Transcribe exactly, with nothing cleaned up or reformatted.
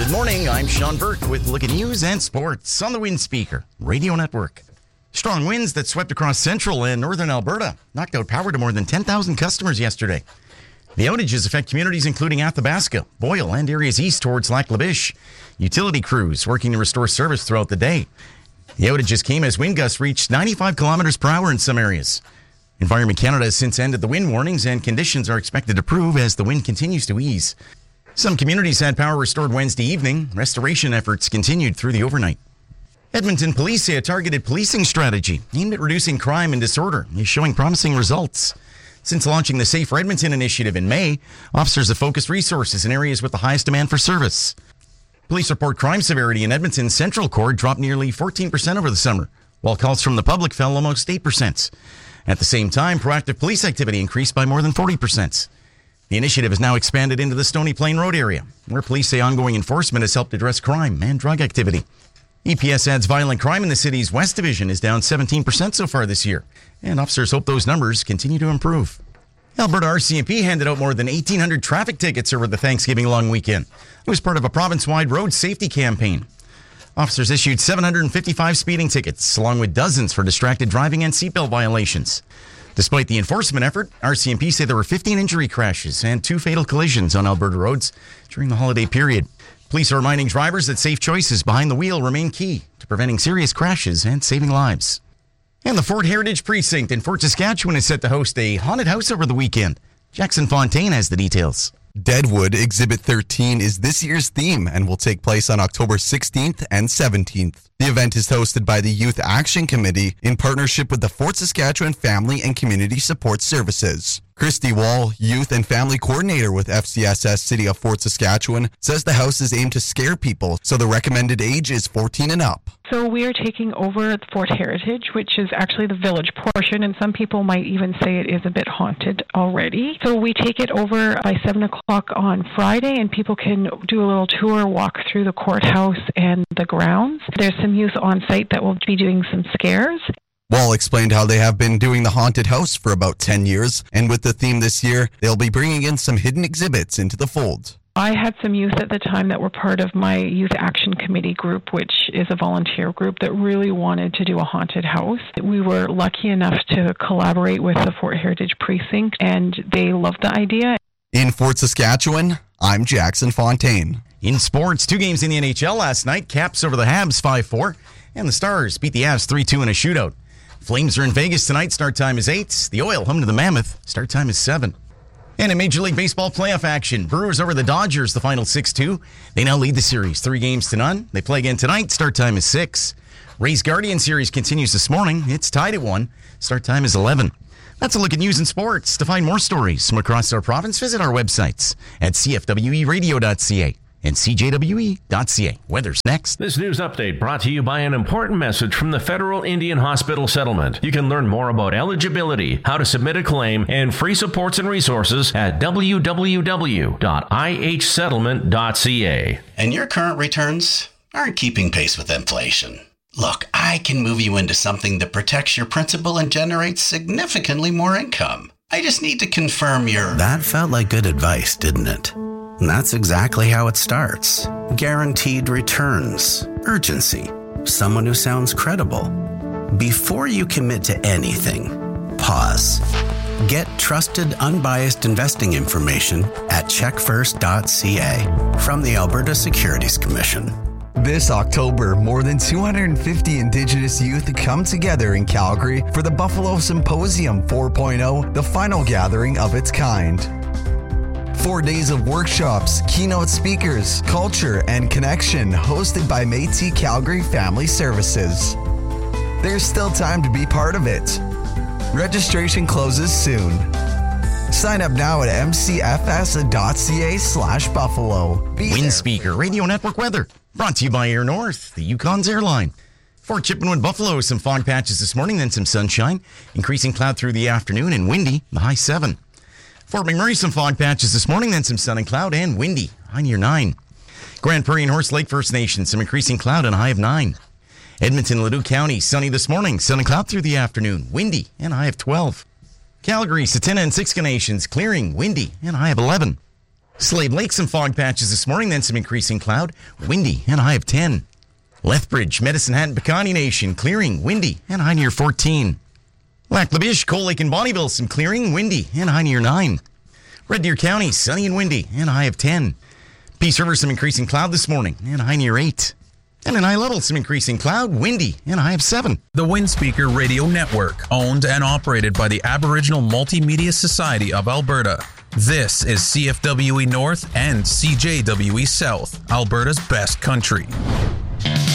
Good morning, I'm Sean Burke with Look at News and Sports on the Wind Speaker Radio Network. Strong winds that swept across central and northern Alberta knocked out power to more than ten thousand customers yesterday. The outages affect communities including Athabasca, Boyle, and areas east towards Lac La Biche. Utility crews working to restore service throughout the day. The outages came as wind gusts reached ninety-five kilometers per hour in some areas. Environment Canada has since ended the wind warnings, and conditions are expected to improve as the wind continues to ease. Some communities had power restored Wednesday evening. Restoration efforts continued through the overnight. Edmonton police say a targeted policing strategy aimed at reducing crime and disorder is showing promising results. Since launching the Safe for Edmonton initiative in May, officers have focused resources in areas with the highest demand for service. Police report crime severity in Edmonton's Central Core dropped nearly fourteen percent over the summer, while calls from the public fell almost eight percent. At the same time, proactive police activity increased by more than forty percent. The initiative has now expanded into the Stony Plain Road area, where police say ongoing enforcement has helped address crime and drug activity. E P S adds violent crime in the city's West Division is down seventeen percent so far this year, and officers hope those numbers continue to improve. Alberta R C M P handed out more than eighteen hundred traffic tickets over the Thanksgiving long weekend. It was part of a province-wide road safety campaign. Officers issued seven hundred fifty-five speeding tickets, along with dozens for distracted driving and seatbelt violations. Despite the enforcement effort, R C M P say there were fifteen injury crashes and two fatal collisions on Alberta roads during the holiday period. Police are reminding drivers that safe choices behind the wheel remain key to preventing serious crashes and saving lives. And the Fort Heritage Precinct in Fort Saskatchewan is set to host a haunted house over the weekend. Jackson Fontaine has the details. Deadwood Exhibit thirteen is this year's theme and will take place on October sixteenth and seventeenth. The event is hosted by the Youth Action Committee in partnership with the Fort Saskatchewan Family and Community Support Services. Christy Wall, Youth and Family Coordinator with F C S S City of Fort Saskatchewan, says the house is aimed to scare people, so the recommended age is fourteen and up. So we are taking over Fort Heritage, which is actually the village portion, and some people might even say it is a bit haunted already. So we take it over by seven o'clock on Friday, and people can do a little tour, walk through the courthouse and the grounds. There's some youth on site that will be doing some scares. Wall explained how they have been doing the haunted house for about ten years, and with the theme this year, they'll be bringing in some hidden exhibits into the fold. I had some youth at the time that were part of my Youth Action Committee group, which is a volunteer group that really wanted to do a haunted house. We were lucky enough to collaborate with the Fort Heritage Precinct, and they loved the idea. In Fort Saskatchewan, I'm Jackson Fontaine. In sports, two games in the N H L last night. Caps over the Habs five four, and the Stars beat the Avs three two in a shootout. Flames are in Vegas tonight. Start time is eight. The Oil home to the Mammoth. Start time is seven. And in Major League Baseball playoff action, Brewers over the Dodgers, the final six two. They now lead the series three games to none. They play again tonight. Start time is six. Rays Guardian series continues this morning. It's tied at one. Start time is eleven. That's a look at news and sports. To find more stories from across our province, visit our websites at c f w e radio dot c a and c j w e dot c a. Weather's next. This news update brought to you by an important message from the Federal Indian Hospital Settlement. You can learn more about eligibility, how to submit a claim, and free supports and resources at w w w dot i h settlement dot c a. And your current returns aren't keeping pace with inflation. Look, I can move you into something that protects your principal and generates significantly more income. I just need to confirm your... That felt like good advice, didn't it? And that's exactly how it starts. Guaranteed returns. Urgency. Someone who sounds credible. Before you commit to anything, pause. Get trusted, unbiased investing information at check first dot c a from the Alberta Securities Commission. This October, more than two hundred fifty Indigenous youth come together in Calgary for the Buffalo Symposium four point oh, the final gathering of its kind. Four days of workshops, keynote speakers, culture, and connection hosted by Métis Calgary Family Services. There's still time to be part of it. Registration closes soon. Sign up now at m c f s dot c a slash buffalo. Wind Speaker Radio Network weather brought to you by Air North, the Yukon's airline. Fort Chippenwood, Buffalo, some fog patches this morning, then some sunshine. Increasing cloud through the afternoon and windy, the high seven. Fort McMurray, some fog patches this morning, then some sun and cloud and windy, high near nine. Grand Prairie and Horse Lake First Nation, some increasing cloud and a high of nine. Edmonton, Leduc County, sunny this morning, sun and cloud through the afternoon, windy and a high of twelve. Calgary, Satina and Siksika Nations, clearing, windy and a high of eleven. Slave Lake, some fog patches this morning, then some increasing cloud. Windy and a high of ten. Lethbridge, Medicine Hat, and Pecani Nation, clearing, windy, and a high near fourteen. Lac La Biche, Cold Lake, and Bonneville, some clearing, windy, and a high near nine. Red Deer County, sunny and windy, and a high of ten. Peace River, some increasing cloud this morning, and a high near eight. And in high level, some increasing cloud, windy, and a high of seven. The Windspeaker Radio Network, owned and operated by the Aboriginal Multimedia Society of Alberta. This is C F W E North and C J W E South, Alberta's best country.